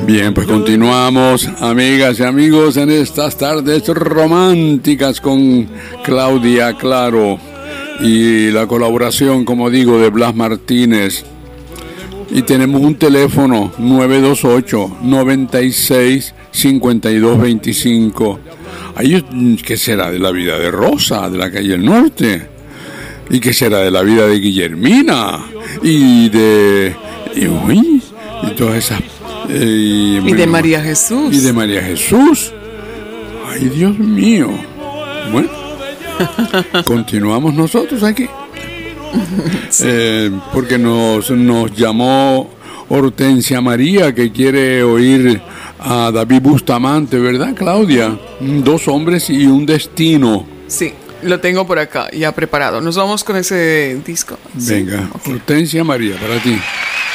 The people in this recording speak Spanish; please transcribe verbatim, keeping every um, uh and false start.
Bien, pues continuamos, amigas y amigos, en estas tardes románticas con Claudia Claro y la colaboración, como digo, de Blas Martínez. Y tenemos un teléfono nueve dos ocho, noventa y seis, cincuenta y dos veinticinco. Ahí, ¿qué será de la vida de Rosa, de la calle del Norte? ¿Y qué será de la vida de Guillermina? Y de... Y, uy, y todas esas... Eh, y de María Jesús. Y de María Jesús. Ay, Dios mío. Bueno, continuamos nosotros aquí. Sí. Eh, porque nos, nos llamó Hortensia María, que quiere oír a David Bustamante, ¿verdad, Claudia? Dos hombres y un destino. Sí, lo tengo por acá ya preparado. Nos vamos con ese disco. Venga, sí, okay. Hortensia María, para ti.